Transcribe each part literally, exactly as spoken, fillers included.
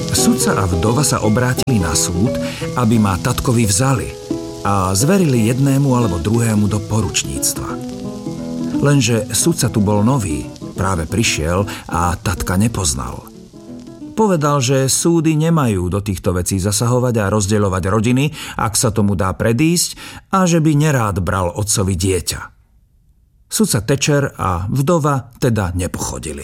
Sudca a vdova sa obrátili na súd, aby ma tatkovi vzali a zverili jednému alebo druhému do poručníctva. Lenže sudca tu bol nový, práve prišiel a tatka nepoznal. Povedal, že súdy nemajú do týchto vecí zasahovať a rozdeľovať rodiny, ak sa tomu dá predísť, a že by nerád bral otcovi dieťa. Sudca Tečer a vdova teda nepochodili.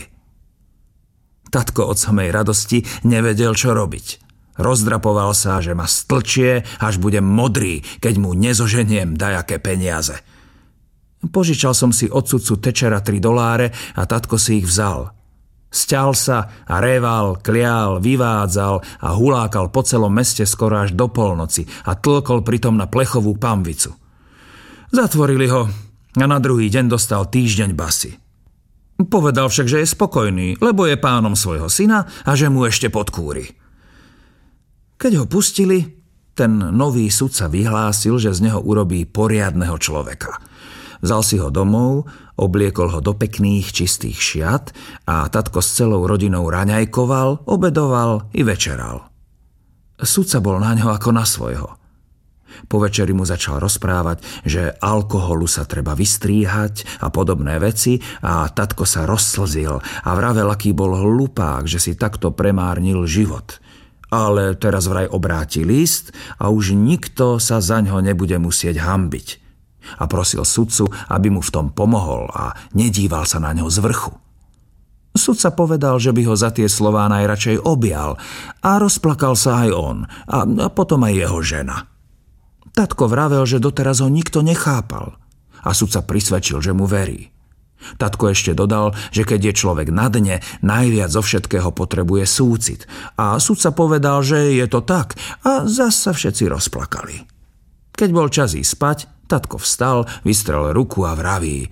Tatko od samej radosti nevedel, čo robiť. Rozdrapoval sa, že ma stlčie, až budem modrý, keď mu nezoženiem dajaké peniaze. Požičal som si od sudcu Tečera tri doláre a tatko si ich vzal. Sťal sa a réval, klial, vyvádzal a hulákal po celom meste skoro až do polnoci a tlkol pritom na plechovú pamvicu. Zatvorili ho a na druhý deň dostal týždeň basy. Povedal však, že je spokojný, lebo je pánom svojho syna a že mu ešte podkúri. Keď ho pustili, ten nový sudca vyhlásil, že z neho urobí poriadneho človeka. Vzal si ho domov, obliekol ho do pekných, čistých šiat a tatko s celou rodinou raňajkoval, obedoval i večeral. Sudca bol na ňo ako na svojho. Po večeri mu začal rozprávať, že alkoholu sa treba vystríhať a podobné veci, a tatko sa rozslzil a vravel, aký bol hlupák, že si takto premárnil život. Ale teraz vraj obráti list a už nikto sa zaňho nebude musieť hanbiť. A prosil sudcu, aby mu v tom pomohol a nedíval sa na ňo z vrchu. Sudca povedal, že by ho za tie slová najradšej objal, a rozplakal sa aj on a, a potom aj jeho žena. Tatko vravel, že doteraz ho nikto nechápal, a sudca prisvedčil, že mu verí. Tatko ešte dodal, že keď je človek na dne, najviac zo všetkého potrebuje súcit, a sudca povedal, že je to tak, a zas sa všetci rozplakali. Keď bol čas ísť spať, tatko vstal, vystrel ruku a vraví: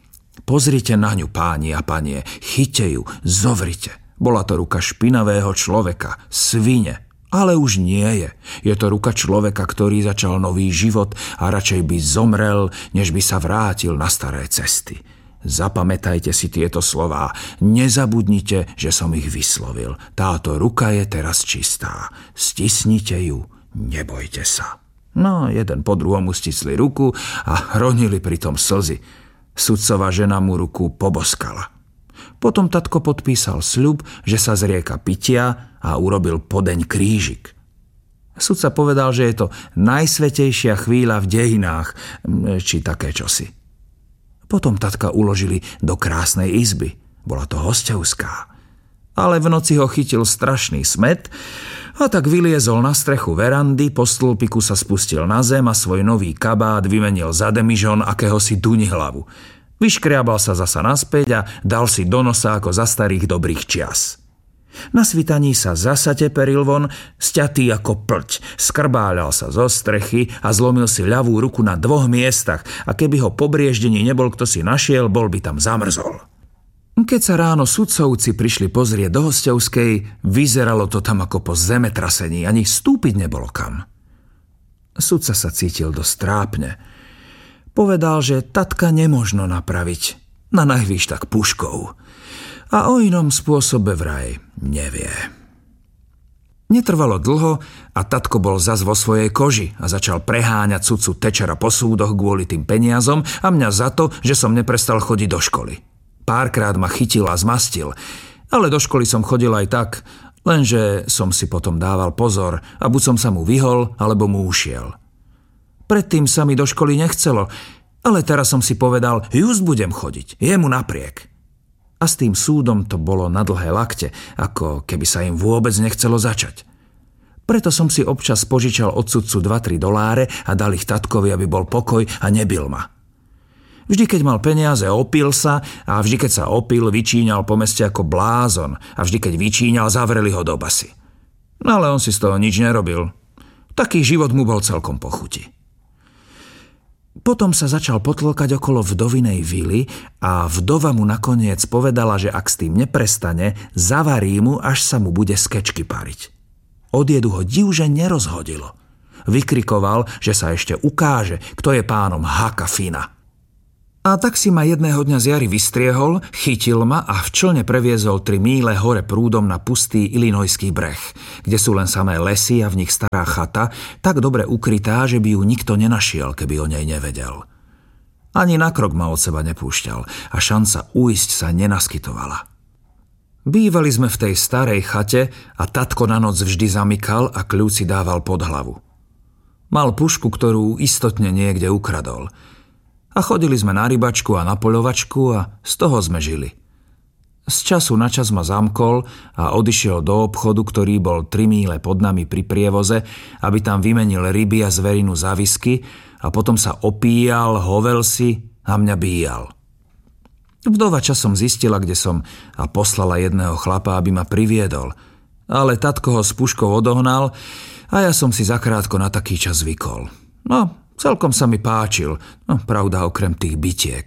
Pozrite na ňu, páni a panie, chyťte ju, zovrite. Bola to ruka špinavého človeka, svine, ale už nie je. Je to ruka človeka, ktorý začal nový život a radšej by zomrel, než by sa vrátil na staré cesty. Zapamätajte si tieto slová, nezabudnite, že som ich vyslovil. Táto ruka je teraz čistá. Stisnite ju, nebojte sa. No, jeden po druhomu stisli ruku a ronili pritom slzy. Sudcova žena mu ruku poboskala. Potom tatko podpísal sľub, že sa zrieka pitia, a urobil podeň krížik. Sudca povedal, že je to najsvätejšia chvíľa v dejinách, či také čosi. Potom tatka uložili do krásnej izby. Bola to hosťovská. Ale v noci ho chytil strašný smäd, a tak vyliezol na strechu verandy, po stĺpiku sa spustil na zem a svoj nový kabát vymenil za demižon akéhosi dunihlavu. Vyškriabal sa zasa naspäť a dal si do nosa ako za starých dobrých čias. Na svitaní sa zasa teperil von, sťatý ako plť, skrbáľal sa zo strechy a zlomil si ľavú ruku na dvoch miestach, a keby ho po brieždení nebol kto si našiel, bol by tam zamrzol. Keď sa ráno sudcovci prišli pozrieť do hosťovskej, vyzeralo to tam ako po zemetrasení, ani stúpiť nebolo kam. Sudca sa cítil dosť trápne. Povedal, že tatka nemožno napraviť, na najvýš tak puškou, a o inom spôsobe vraj nevie. Netrvalo dlho a tatko bol zas vo svojej koži a začal preháňať sudcu Tečera po súdoch kvôli tým peniazom a mňa za to, že som neprestal chodiť do školy. Párkrát ma chytil a zmastil, ale do školy som chodil aj tak, lenže som si potom dával pozor a buď som sa mu vyhol, alebo mu ušiel. Predtým sa mi do školy nechcelo, ale teraz som si povedal, just budem chodiť, jemu napriek. A s tým súdom to bolo na dlhé lakte, ako keby sa im vôbec nechcelo začať. Preto som si občas požičal od sudcu dva tri doláre a dal ich tatkovi, aby bol pokoj a nebil ma. Vždy, keď mal peniaze, opil sa, a vždy, keď sa opil, vyčíňal po meste ako blázon, a vždy, keď vyčíňal, zavreli ho do basy. No ale on si z toho nič nerobil. Taký život mu bol celkom po chuti. Potom sa začal potlkať okolo vdovinej vily a vdova mu nakoniec povedala, že ak s tým neprestane, zavarí mu, až sa mu bude z kečky pariť. Od jedu ho divže nerozhodilo. Vykrikoval, že sa ešte ukáže, kto je pánom Haka Fina. A tak si ma jedného dňa z jary vystriehol, chytil ma a v člne previezol tri míle hore prúdom na pustý Illinoiský breh, kde sú len samé lesy a v nich stará chata, tak dobre ukrytá, že by ju nikto nenašiel, keby o nej nevedel. Ani na krok ma od seba nepúšťal a šanca ujsť sa nenaskytovala. Bývali sme v tej starej chate a tatko na noc vždy zamykal a kľúč si dával pod hlavu. Mal pušku, ktorú istotne niekde ukradol. A chodili sme na rybačku a na poľovačku a z toho sme žili. Z času na čas ma zamkol a odišiel do obchodu, ktorý bol tri míle pod nami pri prievoze, aby tam vymenil ryby a zverinu za whisky a potom sa opíjal, hovel si a mňa bíjal. Vdova časom zistila, kde som a poslala jedného chlapa, aby ma priviedol, ale tatko ho s puškou odohnal a ja som si zakrátko na taký čas zvykol. No, celkom sa mi páčil, no pravda okrem tých bitiek.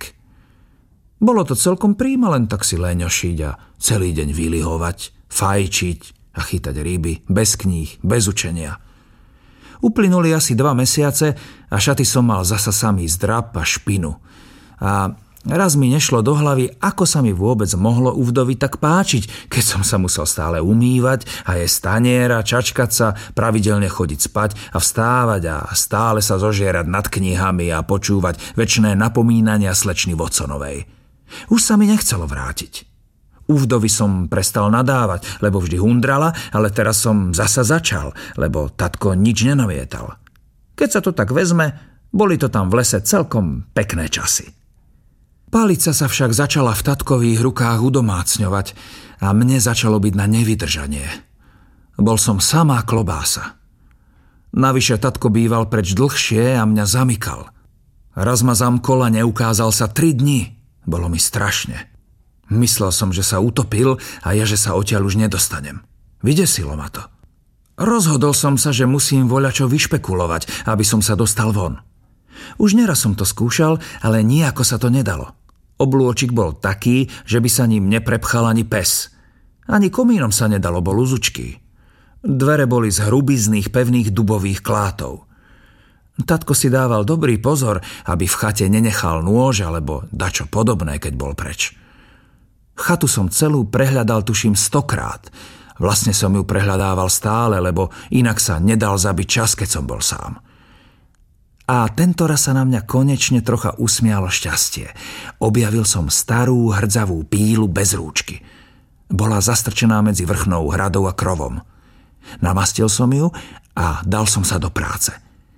Bolo to celkom príjma len tak si leňošiť a celý deň vylihovať, fajčiť a chytať ryby, bez kníh, bez učenia. Uplynuli asi dva mesiace a šaty som mal zasa samý zdrab a špinu. A raz mi nešlo do hlavy, ako sa mi vôbec mohlo u vdovy tak páčiť, keď som sa musel stále umývať a jesť taniera, čačkať sa, pravidelne chodiť spať a vstávať a stále sa zožierať nad knihami a počúvať večné napomínania slečny Watsonovej. Už sa mi nechcelo vrátiť. U vdovy som prestal nadávať, lebo vždy hundrala, ale teraz som zasa začal, lebo tatko nič nenavietal. Keď sa to tak vezme, boli to tam v lese celkom pekné časy. Palica sa však začala v tatkových rukách udomácňovať a mne začalo byť na nevydržanie. Bol som samá klobása. Navyše tatko býval preč dlhšie a mňa zamykal. Raz ma zamkol a neukázal sa tri dni. Bolo mi strašne. Myslel som, že sa utopil a ja, že sa odtiaľ už nedostanem. Vydesilo ma to. Rozhodol som sa, že musím voľačo vyšpekulovať, aby som sa dostal von. Už neraz som to skúšal, ale nijako sa to nedalo. Oblôčik bol taký, že by sa ním neprepchal ani pes. Ani komínom sa nedalo, bol uzučký. Dvere boli z hrubizných pevných dubových klátov. Tatko si dával dobrý pozor, aby v chate nenechal nôž alebo dačo podobné, keď bol preč. Chatu som celú prehľadal tuším stokrát. Vlastne som ju prehľadával stále, lebo inak sa nedal zabiť čas, keď som bol sám. A tento raz sa na mňa konečne trocha usmialo šťastie. Objavil som starú hrdzavú pílu bez rúčky. Bola zastrčená medzi vrchnou hradou a krovom. Namastil som ju a dal som sa do práce.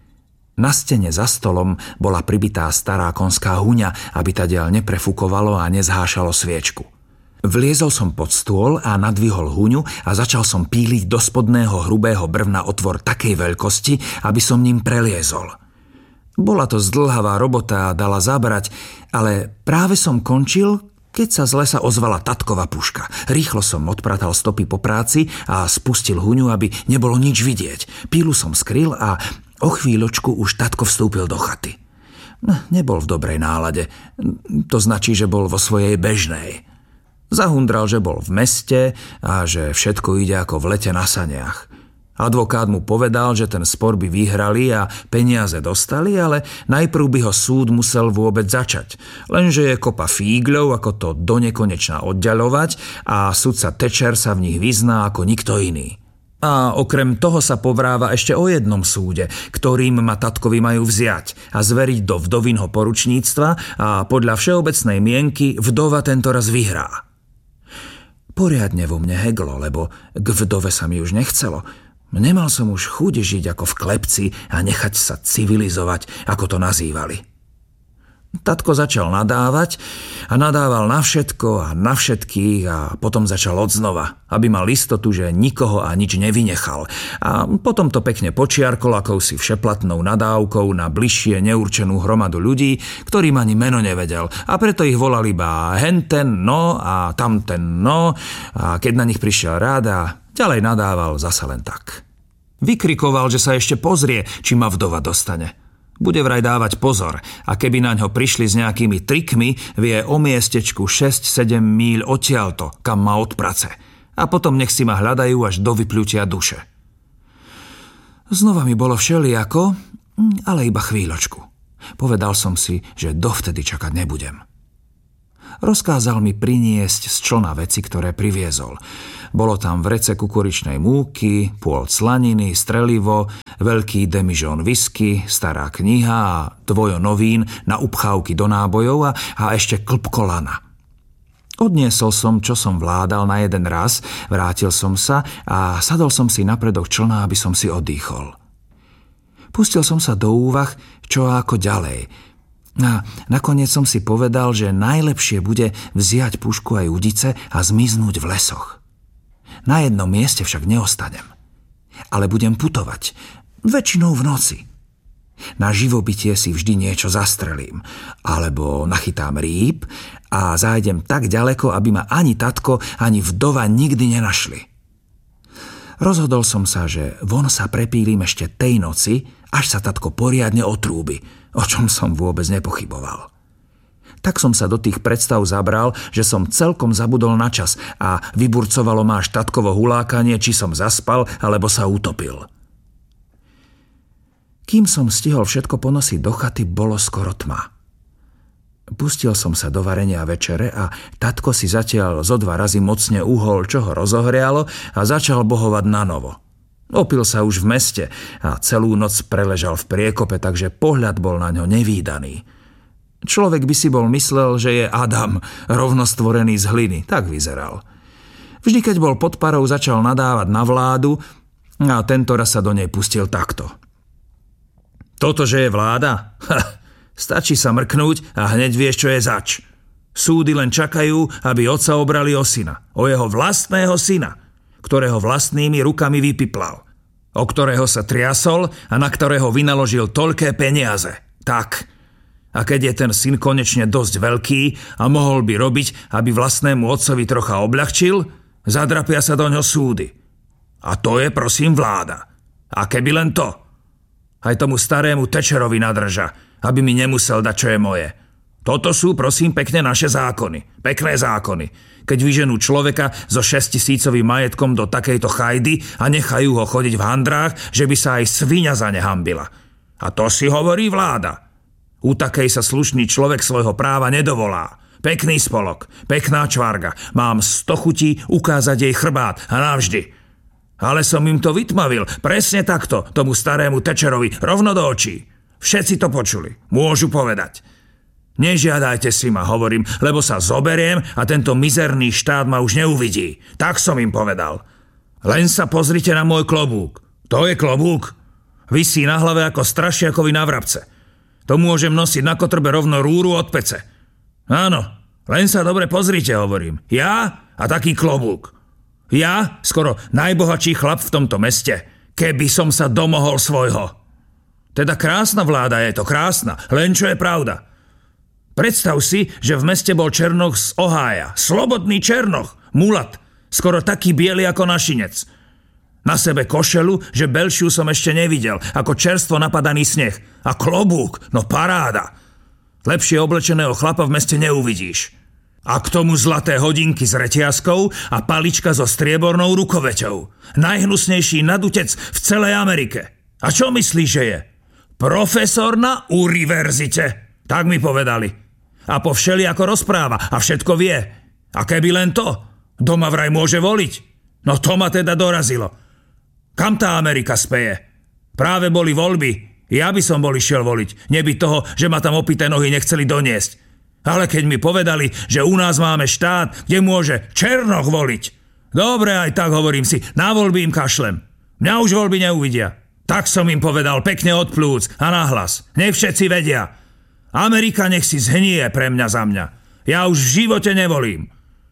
Na stene za stolom bola pribitá stará konská huňa, aby tadiaľ neprefúkovalo a nezhášalo sviečku. Vliezol som pod stôl a nadvihol huňu a začal som píliť do spodného hrubého brvna otvor takej veľkosti, aby som ním preliezol. Bola to zdĺhavá robota a dala zabrať, ale práve som končil, keď sa z lesa ozvala tatkova puška. Rýchlo som odpratal stopy po práci a spustil huňu, aby nebolo nič vidieť. Pílu som skryl a o chvíľočku už tatko vstúpil do chaty. Nebol v dobrej nálade. To značí, že bol vo svojej bežnej. Zahundral, že bol v meste a že všetko ide ako v lete na saniach. Advokát mu povedal, že ten spor by vyhrali a peniaze dostali, ale najprv by ho súd musel vôbec začať. Lenže je kopa fígľov, ako to donekonečna oddaľovať a sudca Tečer sa v nich vyzná ako nikto iný. A okrem toho sa povráva ešte o jednom súde, ktorým ma tatkovi majú vziať a zveriť do vdovinho poručníctva a podľa všeobecnej mienky vdova tento raz vyhrá. Poriadne vo mne heglo, lebo k vdove sa mi už nechcelo. Nemal som už chuť žiť ako v klepci a nechať sa civilizovať, ako to nazývali. Tatko začal nadávať a nadával na všetko a na všetkých a potom začal odznova, aby mal istotu, že nikoho a nič nevynechal. A potom to pekne počiarkol akousi všeplatnou nadávkou na bližšie neurčenú hromadu ľudí, ktorým ani meno nevedel a preto ich volal iba henten no a tamten no a keď na nich prišiel rád a ďalej nadával zasa len tak. Vykrikoval, že sa ešte pozrie, či ma vdova dostane. Bude vraj dávať pozor a keby naňho prišli s nejakými trikmi, vie o miestečku šesť sedem míľ odtiaľto, kam má od prace. A potom nech si ma hľadajú až do vypľutia duše. Znova mi bolo všelijako, ale iba chvíľočku. Povedal som si, že dovtedy čakať nebudem. Rozkázal mi priniesť z člna veci, ktoré priviezol. Bolo tam vrece kukuričnej múky, pôl slaniny, strelivo, veľký demižón whisky, stará kniha a dvojo novín na upchávky do nábojov a, a ešte klpko lana. Odniesol som, čo som vládal na jeden raz, vrátil som sa a sadol som si na predok člna, aby som si oddychol. Pustil som sa do úvah, čo a ako ďalej. A nakoniec som si povedal, že najlepšie bude vziať pušku aj udice a zmiznúť v lesoch. Na jednom mieste však neostanem, ale budem putovať, väčšinou v noci. Na živobytie si vždy niečo zastrelím, alebo nachytám rýb a zájdem tak ďaleko, aby ma ani tatko, ani vdova nikdy nenašli. Rozhodol som sa, že von sa prepílim ešte tej noci, až sa tatko poriadne otrúbi, o čom som vôbec nepochyboval. Tak som sa do tých predstav zabral, že som celkom zabudol na čas a vyburcovalo ma až tatkovo hulákanie, či som zaspal, alebo sa utopil. Kým som stihol všetko ponosiť do chaty, bolo skoro tma. Pustil som sa do varenia večere a tatko si zatiaľ zo dva razy mocne uhol, čo ho rozohrialo, a začal bohovať na novo. Opil sa už v meste a celú noc preležal v priekope, takže pohľad bol na ňo nevídaný. Človek by si bol myslel, že je Adam, rovno stvorený z hliny. Tak vyzeral. Vždy, keď bol pod parou, začal nadávať na vládu a tento raz sa do nej pustil takto. Toto, že je vláda? Ha, stačí sa mrknúť a hneď vieš, čo je zač. Súdy len čakajú, aby otca obrali o syna. O jeho vlastného syna, ktorého vlastnými rukami vypiplal, o ktorého sa triasol a na ktorého vynaložil toľké peniaze. Tak. A keď je ten syn konečne dosť veľký a mohol by robiť, aby vlastnému otcovi trocha obľahčil, zadrapia sa do ňo súdy. A to je, prosím, vláda. A keby len to. Aj tomu starému Tečerovi nadrža, aby mi nemusel dať, čo je moje. Toto sú, prosím, pekne naše zákony. Pekné zákony. Keď vyženú človeka so šesťtisícovým majetkom do takejto chajdy a nechajú ho chodiť v handrách, že by sa aj sviňa za ne hanbila. A to si hovorí vláda. U takej sa slušný človek svojho práva nedovolá. Pekný spolok, pekná čvarga. Mám sto chutí ukázať jej chrbát a navždy. Ale som im to vytmavil, presne takto, tomu starému Tečerovi, rovno do očí. Všetci to počuli, môžu povedať. Nežiadajte si ma, hovorím, lebo sa zoberiem a tento mizerný štát ma už neuvidí. Tak som im povedal. Len sa pozrite na môj klobúk. To je klobúk. Visí na hlave ako strašiakovi na vrabce. To môžem nosiť na kotrbe rovno rúru od pece. Áno, len sa dobre pozrite, hovorím. Ja a taký klobúk. Ja, skoro najbohatší chlap v tomto meste, keby som sa domohol svojho. Teda krásna vláda je to, krásna, len čo je pravda. Predstav si, že v meste bol Černoch z Ohája, slobodný Černoch, mulat, skoro taký biely ako našinec. Na sebe košelu, že belšiu som ešte nevidel, ako čerstvo napadaný sneh. A klobúk, no paráda. Lepšie oblečeného chlapa v meste neuvidíš. A k tomu zlaté hodinky s reťazkou a palička so striebornou rukoveťou. Najhnusnejší nadutec v celej Amerike. A čo myslíš, že je? Profesor na univerzite. Tak mi povedali. A po všeliako rozpráva a všetko vie. A keby len to, doma vraj môže voliť. No to ma teda dorazilo. Kam tá Amerika speje? Práve boli voľby. Ja by som bol išiel voliť. Nebyť toho, že ma tam opité nohy nechceli doniesť. Ale keď mi povedali, že u nás máme štát, kde môže Černoch voliť. Dobre, aj tak hovorím si, na voľby im kašlem. Mňa už voľby neuvidia. Tak som im povedal pekne od plúc a nahlas. Nech všetci vedia. Amerika nech si zhnie pre mňa za mňa. Ja už v živote nevolím.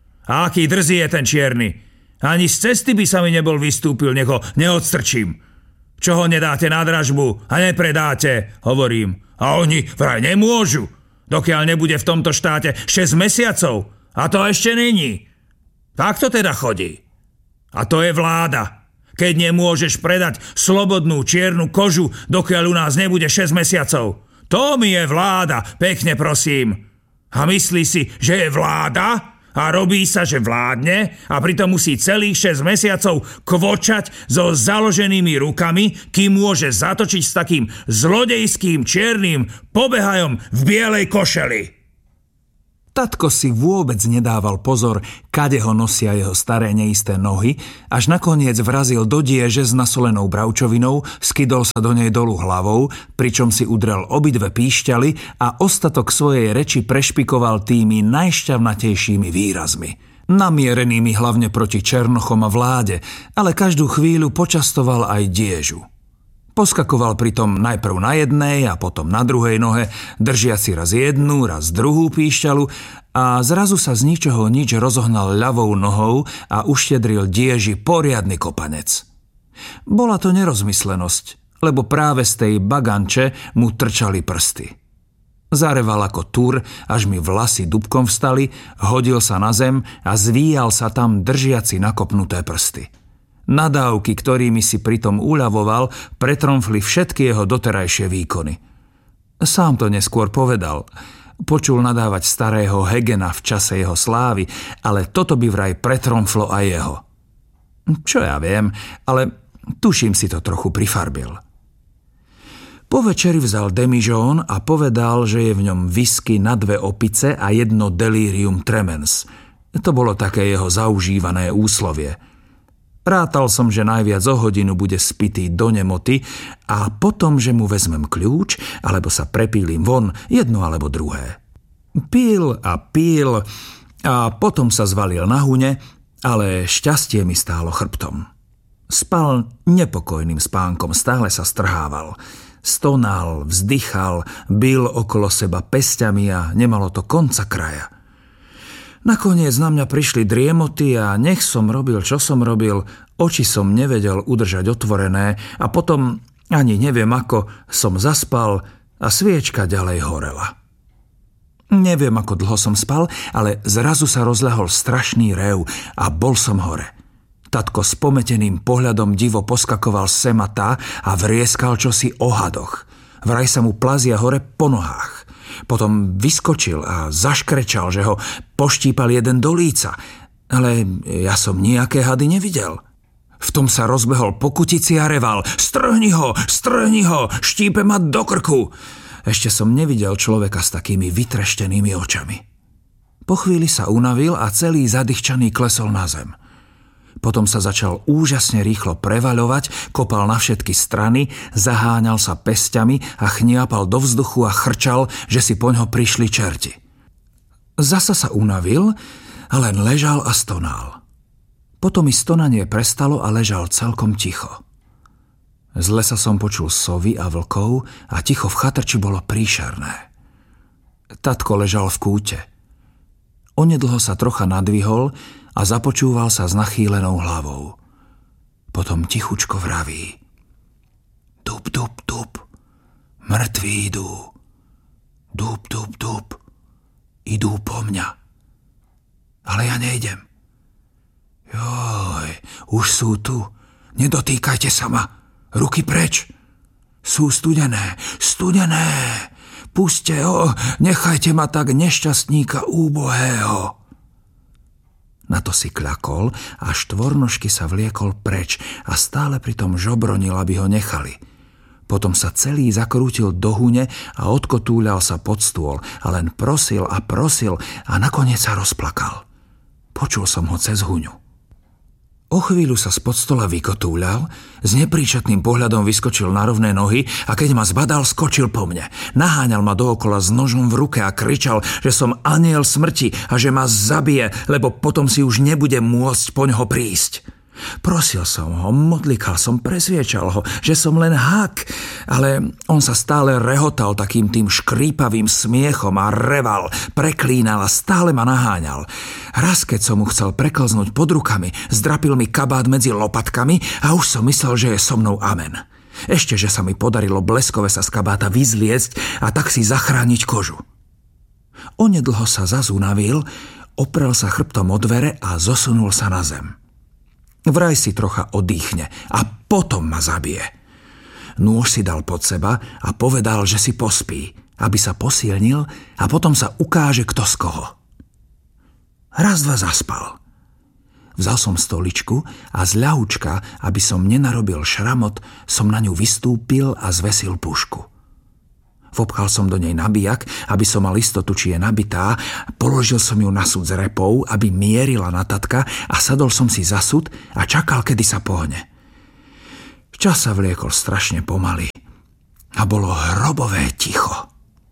A aký drzý je ten čierny. Ani z cesty by sa mi nebol vystúpil, nech ho neodstrčím. Čo ho nedáte na dražbu a nepredáte, hovorím. A oni vraj nemôžu. Dokiaľ nebude v tomto štáte šesť mesiacov. A to ešte není. Tak to teda chodí. A to je vláda. Keď nemôžeš predať slobodnú čiernu kožu, dokiaľ u nás nebude šesť mesiacov. To mi je vláda, pekne prosím. A myslí si, že je vláda? a robí sa, že vládne a pritom musí celých šesť mesiacov kvočať so založenými rukami, kým môže zatočiť s takým zlodejským čiernym pobehajom v bielej košeli. Tatko si vôbec nedával pozor, kade ho nosia jeho staré neisté nohy, až nakoniec vrazil do dieže s nasolenou bravčovinou, skydol sa do nej dolu hlavou, pričom si udrel obidve píšťaly a ostatok svojej reči prešpikoval tými najšťavnatejšími výrazmi. Namierenými hlavne proti Černochom a vláde, ale každú chvíľu počastoval aj diežu. Poskakoval pritom najprv na jednej a potom na druhej nohe, držia si raz jednu, raz druhú píšťalu a zrazu sa z ničoho nič rozohnal ľavou nohou a uštedril dieži poriadny kopanec. Bola to nerozmyslenosť, lebo práve z tej baganče mu trčali prsty. Zareval ako tur, až mi vlasy dubkom vstali, hodil sa na zem a zvíjal sa tam držiaci nakopnuté prsty. Nadávky, ktorými si pritom uľavoval, pretromfli všetky jeho doterajšie výkony. Sám to neskôr povedal. Počul nadávať starého Hegena v čase jeho slávy, ale toto by vraj pretromflo aj jeho. Čo ja viem, ale tuším si to trochu prifarbil. Po večeri vzal demižón a povedal, že je v ňom whisky na dve opice a jedno delirium tremens. To bolo také jeho zaužívané úslovie. Rátal som, že najviac o hodinu bude spitý do nemoty a potom, že mu vezmem kľúč, alebo sa prepílim von, jedno alebo druhé. Pil a pil a potom sa zvalil na hune, ale šťastie mi stálo chrbtom. Spal nepokojným spánkom, stále sa strhával. Stonal, vzdychal, bil okolo seba pesťami a nemalo to konca kraja. Nakoniec na mňa prišli driemoty a nech som robil, čo som robil, oči som nevedel udržať otvorené a potom, ani neviem ako, som zaspal a sviečka ďalej horela. Neviem, ako dlho som spal, ale zrazu sa rozľahol strašný rev a bol som hore. Tatko s pometeným pohľadom divo poskakoval sem a tá a vrieskal čosi o hadoch. Vraj sa mu plazia hore po nohách. Potom vyskočil a zaškrečal, že ho poštípal jeden do líca, ale ja som nejaké hady nevidel. V tom sa rozbehol po kutici a reval: Strhni ho, strhni ho, štípe ma do krku. Ešte som nevidel človeka s takými vytreštenými očami. Po chvíli sa unavil a celý zadýchčaný klesol na zem. Potom sa začal úžasne rýchlo prevaľovať, kopal na všetky strany, zaháňal sa pesťami a chniapal do vzduchu a chrčal, že si poňho prišli čerti. Zasa sa unavil a len ležal a stonal. Potom mi stonanie prestalo a ležal celkom ticho. Z lesa som počul sovy a vlkov a ticho v chatrči bolo príšerné. Tatko ležal v kúte. Onedlho sa trocha nadvihol a započúval sa s nachýlenou hlavou. Potom tichučko vraví: Dub, dub, dub, mŕtvi idú. Dub, dub, dub, idú po mňa. Ale ja nejdem. Joj, už sú tu. Nedotýkajte sa ma. Ruky preč. Sú studené, studené. Puste ho, nechajte ma tak, nešťastníka úbohého. Na to si kľakol a štvornožky sa vliekol preč a stále pritom žobronil, aby ho nechali. Potom sa celý zakrútil do hune a odkotúľal sa pod stôl a len prosil a prosil a nakoniec sa rozplakal. Počul som ho cez huňu. O chvíľu sa spod stola vykotúľal, s nepríčetným pohľadom vyskočil na rovné nohy a keď ma zbadal, skočil po mne. Naháňal ma dookola s nožom v ruke a kričal, že som anjel smrti a že ma zabije, lebo potom si už nebudem môcť poňho prísť. Prosil som ho, modlikal som, presviečal ho, že som len hák, ale on sa stále rehotal takým tým škrípavým smiechom a reval, preklínal a stále ma naháňal. Raz, keď som mu chcel preklznúť pod rukami, zdrapil mi kabát medzi lopatkami a už som myslel, že je so mnou amen. Ešte, že sa mi podarilo bleskove sa z kabáta vyzliecť a tak si zachrániť kožu. Onedlho sa zazunavil, oprel sa chrbtom o dvere a zosunul sa na zem. Vraj si trocha odýchne a potom ma zabije. Nôž si dal pod seba a povedal, že si pospí, aby sa posilnil a potom sa ukáže kto z koho. Raz, dva zaspal. Vzal som stoličku a z ľahučka, aby som nenarobil šramot, som na ňu vystúpil a zvesil pušku. Vopchal som do nej nabijak, aby som mal istotu, či je nabitá, položil som ju na súd s repou, aby mierila na tatka a sadol som si za súd a čakal, kedy sa pohne. Čas sa vliekol strašne pomaly a bolo hrobové ticho.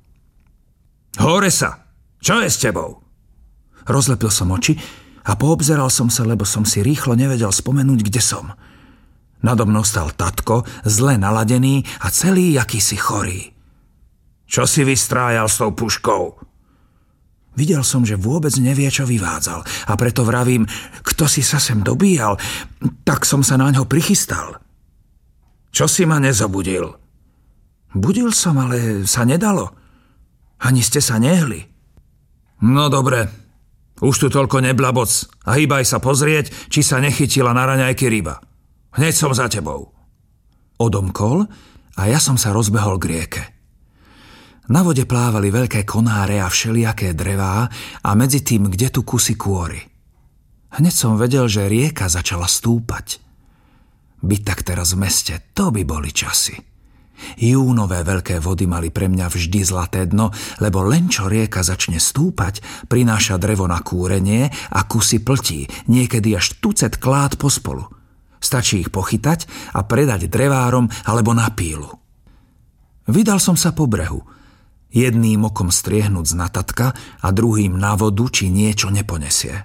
Hore sa! Čo je s tebou? Rozlepil som oči a poobzeral som sa, lebo som si rýchlo nevedel spomenúť, kde som. Nado mnou stal tatko, zle naladený a celý jakýsi chorý. Čo si vystrájal s tou puškou? Videl som, že vôbec nevie, čo vyvádzal a preto vravím, kto si sa sem dobíjal, tak som sa na ňo prichystal. Čo si ma nezobudil? Budil som, ale sa nedalo. Ani ste sa nehli. No dobre, už tu toľko neblaboc a hýbaj sa pozrieť, či sa nechytila na raňajky ryba. Hneď som za tebou. Odomkol a ja som sa rozbehol k rieke. Na vode plávali veľké konáre a všelijaké drevá a medzi tým kde tu kusy kôry. Hneď som vedel, že rieka začala stúpať. Byť tak teraz v meste, to by boli časy. Júnové veľké vody mali pre mňa vždy zlaté dno, lebo len čo rieka začne stúpať, prináša drevo na kúrenie a kusy pltí, niekedy až tucet klád pospolu. Stačí ich pochytať a predať drevárom alebo na pílu. Vydal som sa po brehu, jedným okom striehnúť z natatka a druhým na vodu, či niečo neponesie.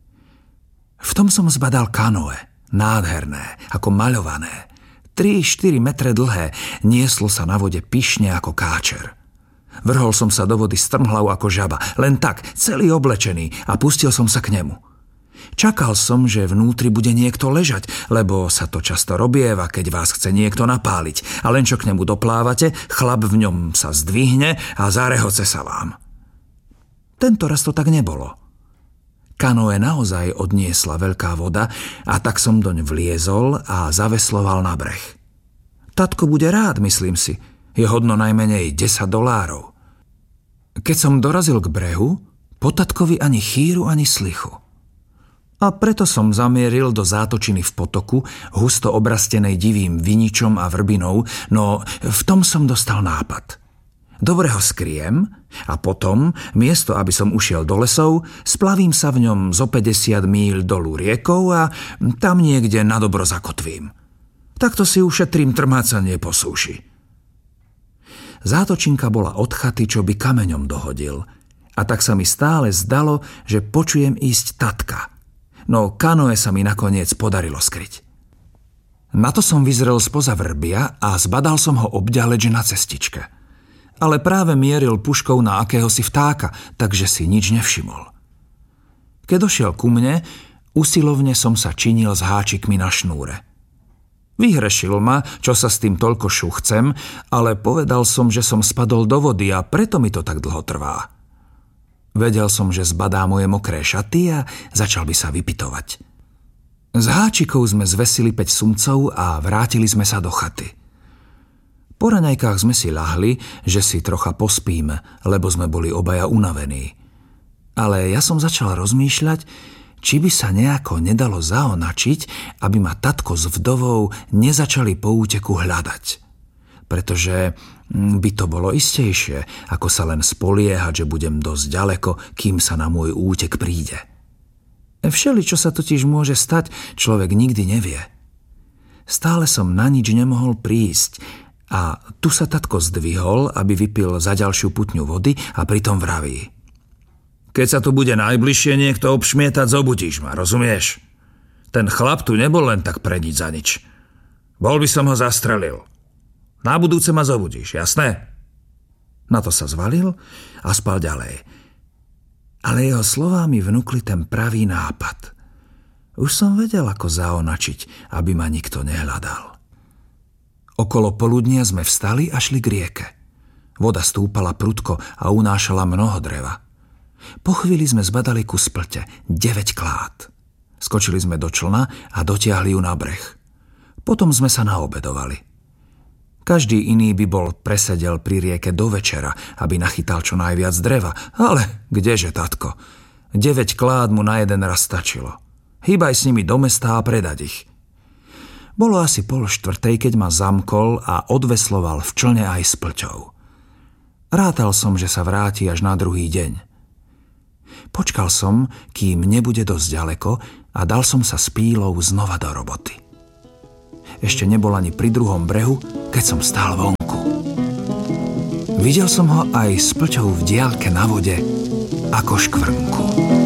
V tom som zbadal kanoe, nádherné, ako maľované. tri štyri metre dlhé, nieslo sa na vode pyšne ako káčer. Vrhol som sa do vody strmhlav ako žaba, len tak, celý oblečený a pustil som sa k nemu. Čakal som, že vnútri bude niekto ležať, lebo sa to často robieva, keď vás chce niekto napáliť. A len čo k nemu doplávate, chlap v ňom sa zdvihne a zarehoce sa vám. Tento raz to tak nebolo. Kanoe naozaj odniesla veľká voda a tak som doň vliezol a zavesloval na breh. Tatko bude rád, myslím si. Je hodno najmenej desať dolárov. Keď som dorazil k brehu, po tatkovi ani chýru, ani slichu. A preto som zamieril do zátočiny v potoku, husto obrastenej divým viničom a vrbinou, no v tom som dostal nápad. Dobre ho skriem a potom, miesto aby som ušiel do lesov, splavím sa v ňom zo päťdesiat míľ dolu riekou a tam niekde nadobro zakotvím. Takto si ušetrím trmácanie po súši. Zátočinka bola od chaty, čo by kameňom dohodil, a tak sa mi stále zdalo, že počujem ísť tatka. No kanoe sa mi nakoniec podarilo skryť. Na to som vyzrel spoza vrbia a zbadal som ho obďaleč na cestičke. Ale práve mieril puškou na akéhosi vtáka, takže si nič nevšimol. Keď došiel ku mne, usilovne som sa činil s háčikmi na šnúre. Vyhrešil ma, čo sa s tým toľko šuchcem, ale povedal som, že som spadol do vody a preto mi to tak dlho trvá. Vedel som, že zbadá moje mokré šaty a začal by sa vypitovať. Z háčikov sme zvesili päť sumcov a vrátili sme sa do chaty. Po raňajkách sme si ľahli, že si trocha pospíme, lebo sme boli obaja unavení. Ale ja som začal rozmýšľať, či by sa nejako nedalo zaonačiť, aby ma tatko s vdovou nezačali po úteku hľadať. Pretože by to bolo istejšie, ako sa len spoliehať, že budem dosť ďaleko, kým sa na môj útek príde. Všeli, čo sa totiž môže stať, človek nikdy nevie. Stále som na nič nemohol prísť a tu sa tatko zdvihol, aby vypil za ďalšiu putňu vody a pritom vraví. Keď sa tu bude najbližšie niekto obšmietať, zobudíš ma, rozumieš? Ten chlap tu nebol len tak pre nič za nič. Bol by som ho zastrelil. Na budúce ma zobudíš, jasné? Na to sa zvalil a spal ďalej. Ale jeho slová mi vnúkli ten pravý nápad. Už som vedel, ako zaonačiť, aby ma nikto nehľadal. Okolo poludnia sme vstali a šli k rieke. Voda stúpala prudko a unášala mnoho dreva. Po chvíli sme zbadali kus plte, deväť klád. Skočili sme do člna a dotiahli ju na breh. Potom sme sa naobedovali. Každý iný by bol presedel pri rieke do večera, aby nachytal čo najviac dreva, ale kdeže, tatko? Deväť klád mu na jeden raz stačilo. Hýbaj s nimi do mesta a predať ich. Bolo asi pol štvrtej, keď ma zamkol a odvesloval v člne aj s plťou. Rátal som, že sa vráti až na druhý deň. Počkal som, kým nebude dosť ďaleko a dal som sa s pílou znova do roboty. Ešte nebol ani pri druhom brehu, keď som stál vonku. Videl som ho aj s plťou v diaľke na vode ako škvrnku.